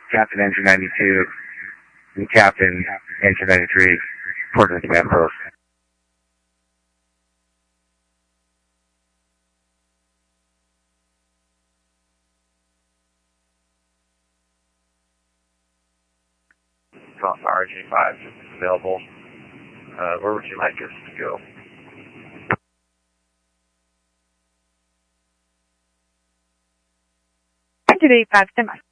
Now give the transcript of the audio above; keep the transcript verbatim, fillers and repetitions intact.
Captain Engine ninety-two, and Captain Engine ninety-three, report to the command post. R G five available. Uh, where would you like us to go? R G five, stand by.